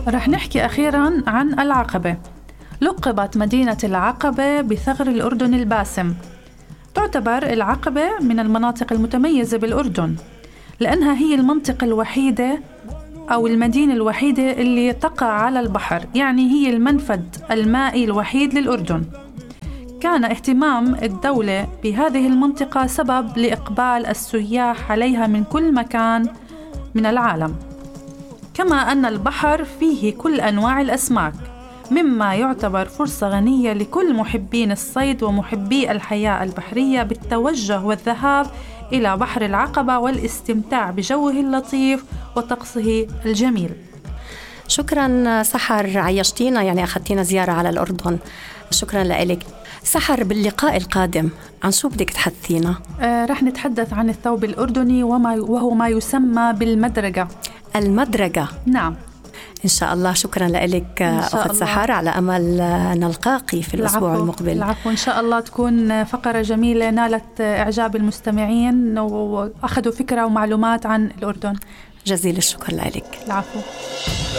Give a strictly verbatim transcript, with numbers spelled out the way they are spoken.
رح نحكي أخيراً عن العقبة. لقبت مدينة العقبة بثغر الأردن الباسم. تعتبر العقبة من المناطق المتميزة بالأردن لأنها هي المنطقة الوحيدة أو المدينة الوحيدة اللي تقع على البحر، يعني هي المنفذ المائي الوحيد للأردن. كان اهتمام الدولة بهذه المنطقة سبب لإقبال السياح عليها من كل مكان من العالم، كما أن البحر فيه كل أنواع الأسماك، مما يعتبر فرصة غنية لكل محبين الصيد ومحبي الحياة البحرية بالتوجه والذهاب إلى بحر العقبة والاستمتاع بجوه اللطيف وطقسه الجميل. شكراً سحر، عيشتينا، يعني أخذتينا زيارة على الأردن. شكراً لك سحر. باللقاء القادم عن شو بدك تحدثينا؟ آه رح نتحدث عن الثوب الأردني وما وهو ما يسمى بالمدرجة. المدرجة، نعم إن شاء الله. شكراً لك أخت سحر، على أمل نلقاكي في الأسبوع العفو. المقبل. العفو، إن شاء الله تكون فقرة جميلة نالت إعجاب المستمعين وأخذوا فكرة ومعلومات عن الأردن. جزيل الشكر لك. العفو.